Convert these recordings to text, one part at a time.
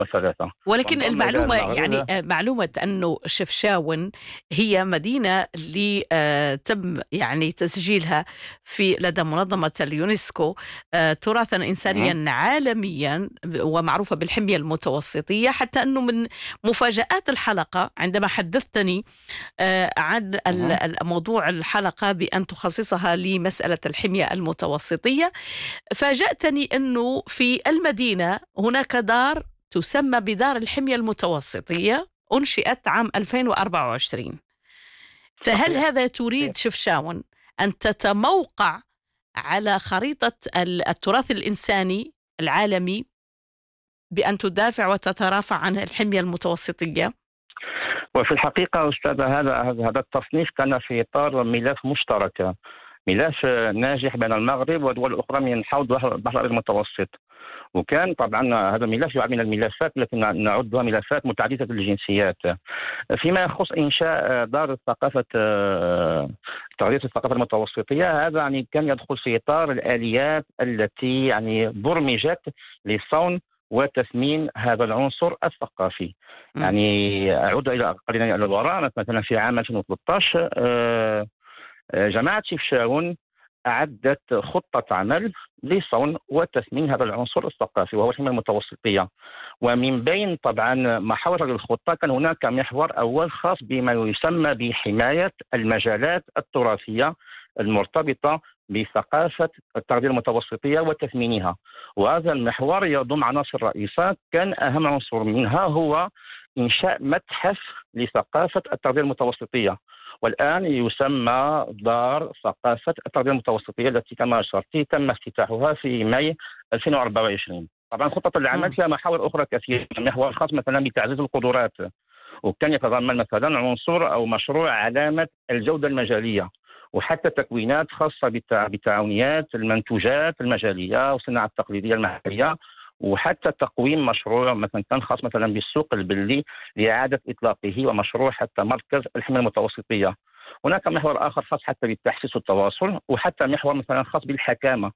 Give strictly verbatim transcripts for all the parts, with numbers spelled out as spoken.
وثلاثة. ولكن وانضم إلى المعلومة يعني المغرب. آه، معلومة أنه شفشاون هي مدينة اللي آه، تم يعني تسجيلها في لدى منظمة اليونسكو آه، تراثا مهم. إنسانيا عالميا، ومعروفة بالحمية المتوسطية. حتى أنه من مفاجآت الحلقة عندما حدثتني آه، عن ال- مهم. ال- موضوع الحلقة بأن تخصصها لمسألة الحمية المتوسطية، فاجأتني أنه في المدينة هناك دار تسمى بدار الحمية المتوسطية، أنشئت عام ألفين وأربعة وعشرين. فهل صحيح. هذا تريد شفشاون أن تتموقع على خريطة ال- التراث الإنساني العالمي بأن تدافع وتترافع عن الحمية المتوسطية؟ وفي الحقيقة أستاذ، هذا هذا التصنيف كان في إطار ملف مشترك، ملف ناجح بين المغرب والدول الأخرى من حوض البحر الأبيض المتوسط. وكان طبعا هذا الملف يعد من الملفات التي نعدها ملفات متعددة الجنسيات. فيما يخص إنشاء دار ثقافة تغذية الثقافة المتوسطية، هذا يعني كان يدخل في إطار الآليات التي يعني برمجت لصون وتثمين هذا العنصر الثقافي. مم. يعني أعود إلى قليلا إلى الوراء، مثلا في عام ألفين وثلاثة عشر آه، آه، جماعة شفشاون أعدت خطة عمل لصون وتثمين هذا العنصر الثقافي وهو الحماية المتوسطية. ومن بين طبعا محاور الخطة كان هناك محور أول خاص بما يسمى بحماية المجالات التراثية المرتبطة بثقافة التغذية المتوسطية وتثمينها. وهذا المحور يضم عناصر رئيسة، كان أهم عنصر منها هو إنشاء متحف لثقافة التغذية المتوسطية، والآن يسمى دار ثقافة التغذية المتوسطية، التي كما أشرت تم افتتاحها في ماي ألفين وأربعة وعشرين. طبعا خطة العمل مم. فيها محاور أخرى كثيرة، محور خاص مثلا بتعزيز القدرات، وكان يتضمن مثلا عنصر أو مشروع علامة الجودة المجالية، وحتى تكوينات خاصة بالتع- بالتعاونيات المنتوجات المجالية والصناعة التقليدية المحلية، وحتى تقويم مشروع مثلا كان خاص مثلا بالسوق البلي لإعادة إطلاقه، ومشروع حتى مركز الحماية المتوسطية. هناك محور آخر خاص حتى بالتحسيس والتواصل، وحتى محور مثلا خاص بالحكامة.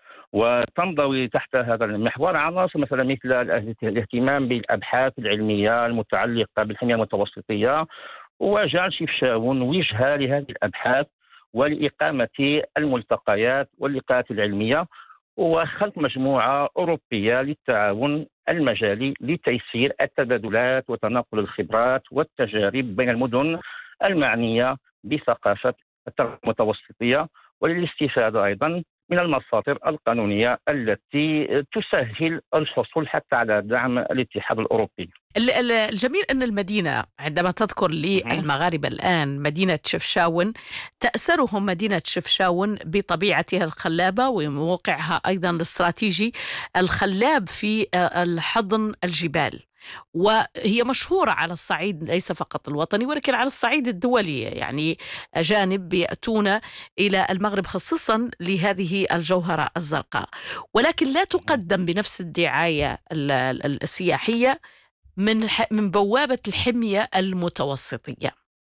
وتنضوي تحت هذا المحور عناصر مثلا مثل الاهتمام بالأبحاث العلمية المتعلقة بالحماية المتوسطية، وجعل شفشاون وجهة لهذه الأبحاث ولإقامة الملتقيات واللقاءات العلمية، وخلق مجموعة أوروبية للتعاون المجالي لتيسير التبادلات وتناقل الخبرات والتجارب بين المدن المعنية بثقافة التغذية المتوسطية، وللاستفادة أيضا من المصادر القانونية التي تسهل الحصول حتى على دعم الاتحاد الأوروبي. ال- ال- الجميل أن المدينة عندما تذكر مهم. للمغاربة الآن مدينة شفشاون، تأسرهم مدينة شفشاون بطبيعتها الخلابة وموقعها أيضا الاستراتيجي الخلاب في آه، الحضن الجبال. وهي مشهورة على الصعيد ليس فقط الوطني ولكن على الصعيد الدولي، يعني أجانب يأتون إلى المغرب خصيصا لهذه الجوهرة الزرقاء، ولكن لا تقدم بنفس الدعاية ال- ال- السياحية من ح- من بوابة الحمية المتوسطية،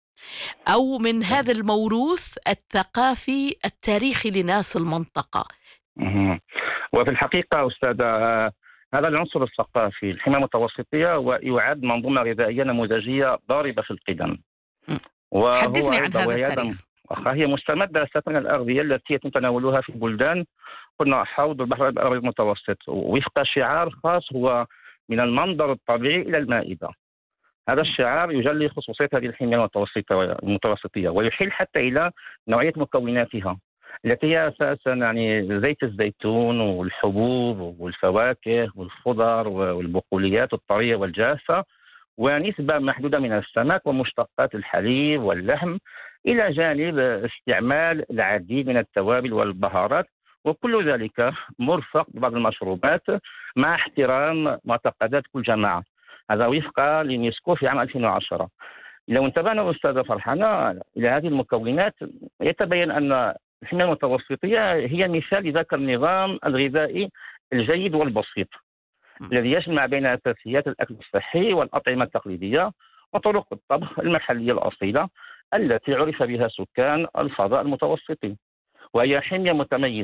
أو من هذا الموروث الثقافي التاريخي لناس المنطقة. مهم. وفي الحقيقة أستاذ، هذا العنصر الثقافي الحماية المتوسطية ويعد منظومة غذائية نموذجية ضاربة في القدم. م. وهو حدثني عن أيضا هذا وهي أيضا التاريخ. هي مستمدة أساسا من الأغذية التي يتم تناولها في بلدان قلنا حوض البحر الأبيض المتوسط، وفق شعار خاص هو من المنظر الطبيعي إلى المائدة. هذا م. الشعار يجلي خصوصية هذه الحمية المتوسطة المتوسطية، ويحيل حتى إلى نوعية مكوناتها التي هي أساسا يعني زيت الزيتون والحبوب والفواكه والخضر والبقوليات الطرية والجافة، ونسبة محدودة من السمك ومشتقات الحليب واللحم، إلى جانب استعمال العديد من التوابل والبهارات، وكل ذلك مرفق ببعض المشروبات مع احترام معتقدات كل جماعة. هذا وفق لليونسكو في عام ألفين وعشرة. لو انتبهنا أستاذة فرحانة إلى هذه المكونات، يتبين أن الحمية المتوسطية هي مثال لذاك النظام الغذائي الجيد والبسيط م. الذي يجمع بين أساسيات الأكل الصحي والأطعمة التقليدية وطرق الطبخ المحلية الأصيلة التي عرف بها سكان الفضاء المتوسطي. وهي حمية متميزة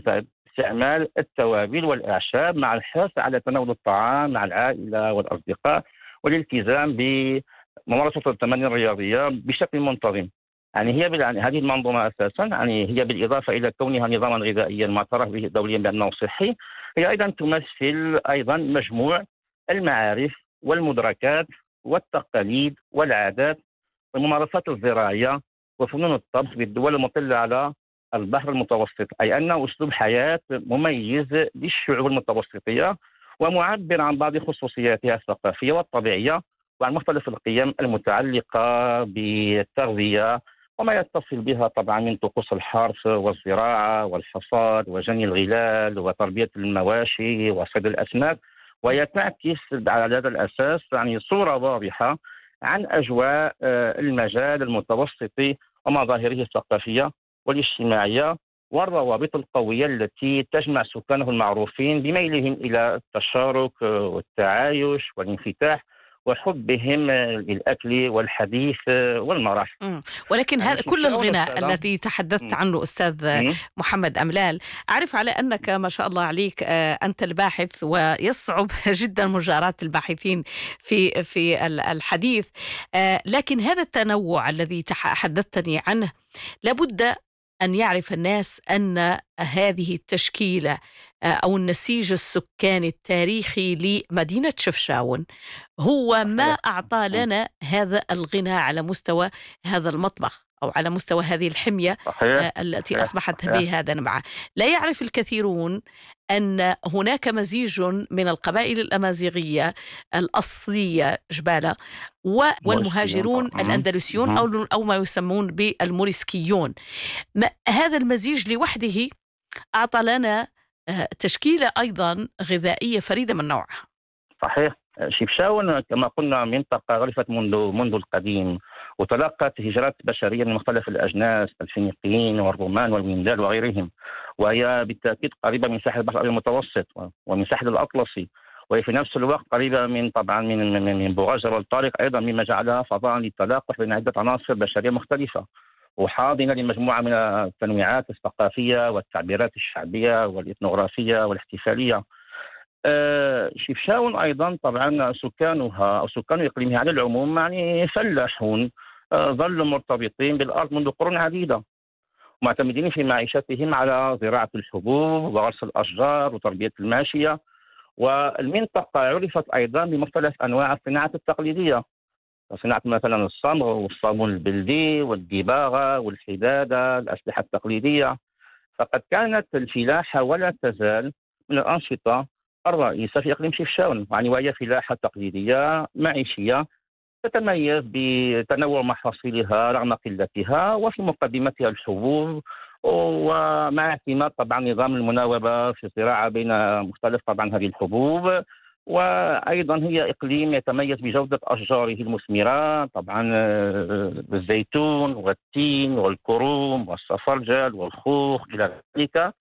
استعمال التوابل والأعشاب مع الحرص على تناول الطعام مع العائلة والأصدقاء والالتزام بممارسة التمارين الرياضية بشكل منتظم. يعني هي بال- يعني هذه المنظومة أساسا، يعني هي بالإضافة إلى كونها نظاما غذائيا معترف به دوليا بأنه صحي، هي أيضا تمثل أيضا مجموع المعارف والمدركات والتقاليد والعادات والممارسات الزراعية وفنون الطبخ بالدول المطلة على البحر المتوسط، أي أنه أسلوب حياة مميز للشعوب المتوسطية ومعبر عن بعض خصوصياتها الثقافية والطبيعية وعن مختلف القيم المتعلقة بالتغذية وما يتصل بها طبعا من طقوس الحرث والزراعة والحصاد وجني الغلال وتربية المواشي وصيد الأسماك. وهي تعكس على هذا الأساس يعني صورة واضحة عن أجواء آه، المجال المتوسطي ومظاهره الثقافية والاجتماعية والروابط القوية التي تجمع سكانه المعروفين بميلهم إلى التشارك آه، والتعايش والانفتاح وحبهم آه، للأكل والحديث آه، والمرح. مم. ولكن يعني هذا شيف كل شاون الغناء أستاذة. الذي تحدثت مم. عنه أستاذ مم. محمد أملال، أعرف على أنك ما شاء الله عليك آه، أنت الباحث، ويصعب جدا مجاراة الباحثين في في ال- الحديث، آه، لكن هذا التنوع الذي تح- حدثتني عنه لابد أن يعرف الناس أن هذه التشكيلة آه، أو النسيج السكاني التاريخي لمدينة شفشاون هو ما صحيح. أعطى مم. لنا هذا الغنى على مستوى هذا المطبخ أو على مستوى هذه الحمية صحيح. آه، التي صحيح. أصبحت صحيح. بهذا نوعا. لا يعرف الكثيرون أن هناك مزيج من القبائل الأمازيغية الأصلية جبالة و- موريسيون والمهاجرون طبعا. مم. الأندلسيون مم. أو أو ما يسمون بالموريسكيون. ما هذا المزيج لوحده أعطى لنا آه، تشكيلة أيضا غذائية فريدة من نوعها. صحيح. شفشاون كما قلنا منطقة عرفت منذ منذ القديم وتلقت هجرات بشرية من مختلف الأجناس الفينيقيين والرومان والمندال وغيرهم، وهي بالتأكيد قريبة من ساحل البحر الأبيض المتوسط ومن ساحل الأطلسي، وهي في نفس الوقت قريبة من طبعا من من, من بوغاز والطارق أيضا، مما جعلها فضاء للتلاقح بين عدة عناصر بشرية مختلفة وحاضنة لمجموعة من التنويعات الثقافية والتعبيرات الشعبية والإثنوغرافية والاحتفالية. آه، شفشاون أيضا طبعا سكانها أو سكان إقليمها على العموم يعني فلاحون، آه، ظلوا مرتبطين بالأرض منذ قرون عديدة، معتمدين في معيشتهم على زراعة الحبوب وغرس الأشجار وتربية الماشية. والمنطقة عرفت أيضا بمختلف أنواع الصناعة التقليدية، صناعة مثلا الصمغ والصابون البلدي والدباغة والحدادة الأسلحة التقليدية. فقد كانت الفلاحة ولا تزال من الأنشطة الرئيسة في إقليم شفشاون، يعني وهي فلاحة تقليدية معيشية تتميز بتنوع محاصيلها رغم قلتها وفي مقدمتها الحبوب، ومع اعتماد طبعا نظام المناوبة في الزراعة بين مختلف طبعا هذه الحبوب. وأيضا هي إقليم يتميز بجودة أشجاره المثمرة، طبعا آه، الزيتون والتين والكروم والصفرجل والخوخ إلى ذلك.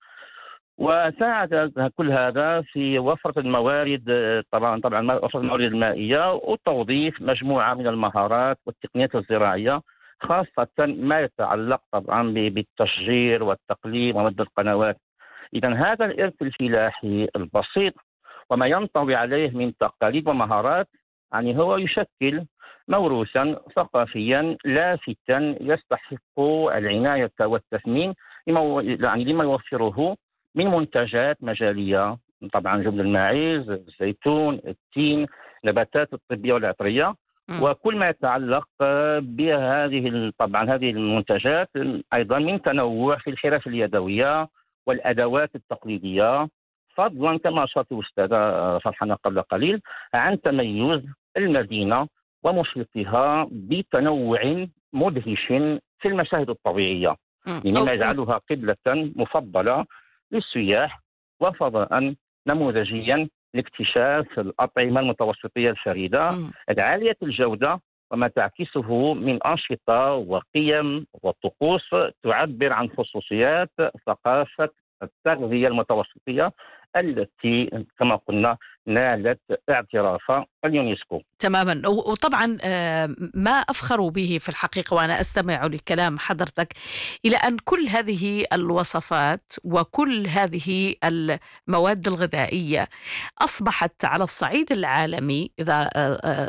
وساعد كل هذا في وفرة الموارد، آه، طبعا طبعا وفرة الموارد المائية وتوظيف مجموعة من المهارات والتقنيات الزراعية، خاصة ما يتعلق طبعا ب- بالتشجير والتقليم ومد القنوات. إذا هذا الإرث الفلاحي البسيط وما ينطوي عليه من تقاليد ومهارات يعني هو يشكل موروثا ثقافيا لافتا يستحق العناية والتثمين لما يعني لما يوفره من منتجات مجالية، طبعا جبن الماعز، الزيتون، التين، نباتات الطبية والعطرية مم. وكل ما يتعلق بهذه طبعا هذه المنتجات، أيضا من تنوع في الحرف اليدوية والأدوات التقليدية، فضلا كما أشرت الأستاذة فرحانة قبل قليل عن تميز المدينة ومشرقها بتنوع مدهش في المشاهد الطبيعية، مم. مما أو- يجعلها قبلة مفضلة للسياح وفضاء نموذجيا لاكتشاف الأطعمة المتوسطية الفريدة مم. العالية الجودة وما تعكسه من أنشطة وقيم وطقوس تعبر عن خصوصيات ثقافة التغذية المتوسطية التي كما قلنا نالت اعتراف اليونسكو. تماما. وطبعا ما أفخر به في الحقيقة وأنا أستمع لكلام حضرتك إلى أن كل هذه الوصفات وكل هذه المواد الغذائية أصبحت على الصعيد العالمي إذا